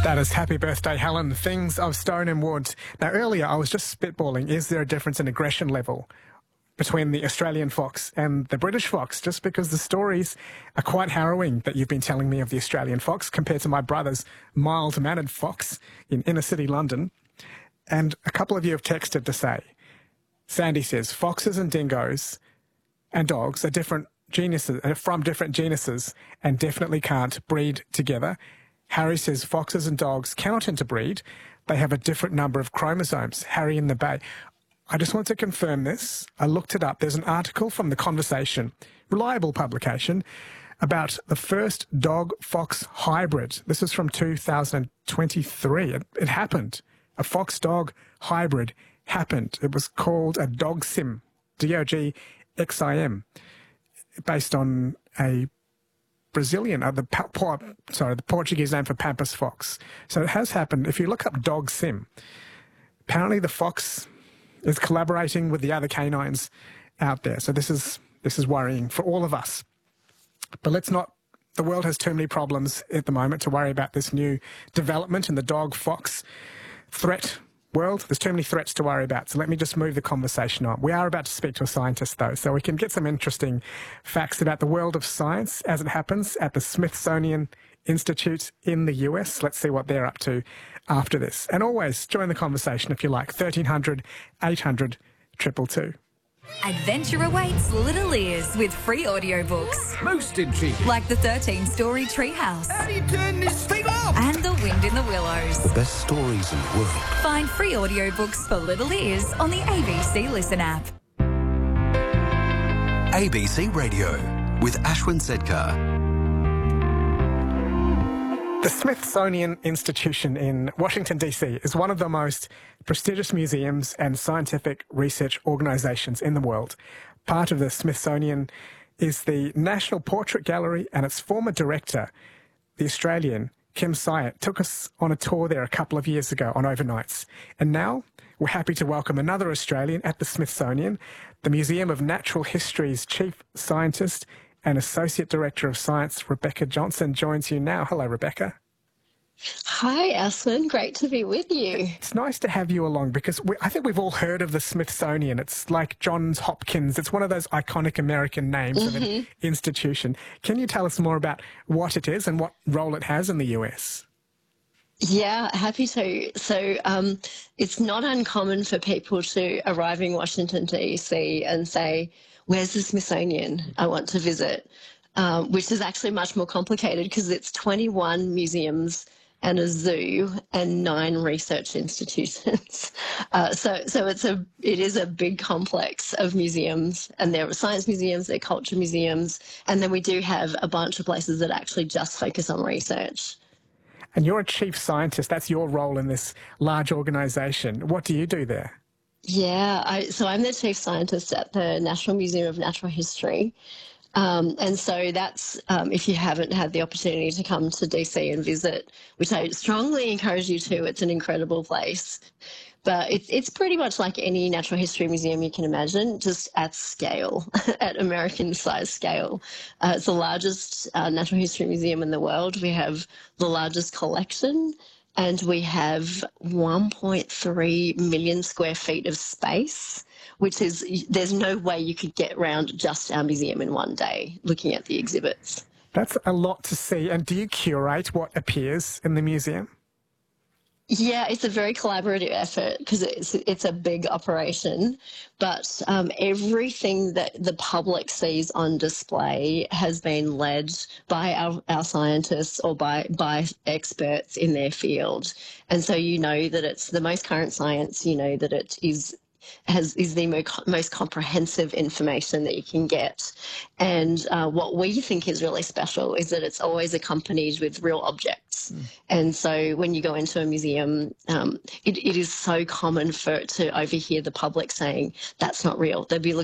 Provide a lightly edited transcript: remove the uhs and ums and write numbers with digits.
That is Happy Birthday, Helen, Things of Stone and Wood. Now, earlier I was just spitballing, is there a difference in aggression level between the Australian fox and the British fox? Just because the stories are quite harrowing that you've been telling me of the Australian fox compared to my brother's mild-mannered fox in inner-city London. And a couple of you have texted to say, Sandy says, foxes and dingoes and dogs are different genuses, from different genuses and definitely can't breed together. Harry says foxes and dogs cannot interbreed. They have a different number of chromosomes. Harry in the Bay. I just want to confirm this. I looked it up. There's an article from The Conversation, reliable publication, about the first dog-fox hybrid. This is from 2023. It happened. A fox-dog hybrid happened. It was called a Dogxim, D-O-G-X-I-M, based on a Brazilian, the Portuguese name for Pampas fox. So it has happened. If you look up Dogxim, apparently the fox is collaborating with the other canines out there. So this is worrying for all of us. But let's not. The world has too many problems at the moment to worry about this new development in the dog-fox threat world. There's too many threats to worry about. So let me just move the conversation on. We are about to speak to a scientist, though, so we can get some interesting facts about the world of science as it happens at the Smithsonian Institute in the US. Let's see what they're up to after this. And always join the conversation if you like. 1300 800 222. Adventure awaits Little Ears with free audiobooks. Most intriguing. Like the 13-story Treehouse. How do you turn this thing off? And The Wind in the Willows. The best stories in the world. Find free audiobooks for Little Ears on the ABC Listen app. ABC Radio with Ashwin Sedkar. The Smithsonian Institution in Washington, D.C. is one of the most prestigious museums and scientific research organisations in the world. Part of the Smithsonian is the National Portrait Gallery, and its former director, the Australian Kim Syatt, took us on a tour there a couple of years ago on overnights. And now we're happy to welcome another Australian at the Smithsonian, the Museum of Natural History's Chief Scientist and Associate Director of Science, Rebecca Johnson, joins you now. Hello, Rebecca. Hi, Ashwin. Great to be with you. It's nice to have you along because I think we've all heard of the Smithsonian. It's like Johns Hopkins. It's one of those iconic American names of an institution. Can you tell us more about what it is and what role it has in the US? Yeah, happy to. So it's not uncommon for people to arrive in Washington, D.C. and say, where's the Smithsonian? I want to visit, which is actually much more complicated because it's 21 museums and a zoo and 9 research institutions. So it is a big complex of museums, and there are science museums, there are culture museums, and then we do have a bunch of places that actually just focus on research. And you're a chief scientist. That's your role in this large organisation. What do you do there? Yeah, so I'm the chief scientist at the National Museum of Natural History. And so that's, if you haven't had the opportunity to come to DC and visit, which I strongly encourage you to, it's an incredible place. But it's pretty much like any natural history museum you can imagine, just at scale, at American-sized scale. It's the largest natural history museum in the world. We have the largest collection, and we have 1.3 million square feet of space, which is, there's no way you could get around just our museum in one day looking at the exhibits. That's a lot to see. And do you curate what appears in the museum? Yeah, it's a very collaborative effort because it's a big operation, but everything that the public sees on display has been led by our scientists or by experts in their field. And so you know that it's the most current science, you know that it is the most comprehensive information that you can get. And what we think is really special is that it's always accompanied with real objects. And so when you go into a museum, it is so common to overhear the public saying, that's not real. They'll be